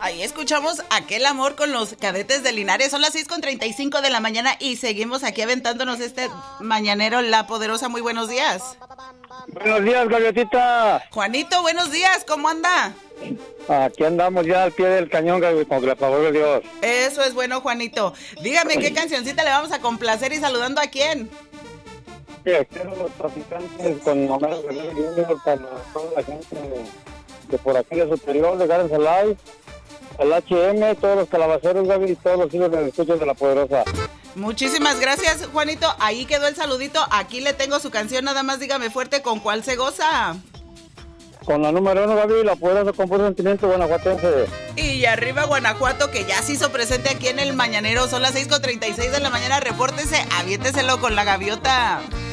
Ahí escuchamos Aquel Amor con los Cadetes de Linares. Son las 6:35 de la mañana y seguimos aquí aventándonos este mañanero La Poderosa. Muy buenos días. Buenos días, Gaviotita. Juanito, buenos días. ¿Cómo anda? Aquí andamos ya al pie del cañón, Gaby, con el favor de Dios. Eso es bueno, Juanito. Dígame, ¿qué cancioncita le vamos a complacer y saludando a quién? Quiero los traficantes con Homero Guerrero Jr. para toda la gente de por aquí de Superior, de Gardens Alive, el HM, todos los calabaceros, Gaby, y todos los hijos de escuchas de La Poderosa. Muchísimas gracias, Juanito. Ahí quedó el saludito. Aquí le tengo su canción. Nada más dígame fuerte con cuál se goza. Con la número 1, Gaby, La Poderosa con puro sentimiento guanajuatense. Y arriba Guanajuato, que ya se hizo presente aquí en el Mañanero. Son las 6:36 de la mañana. Repórtese, aviénteselo con la gaviota.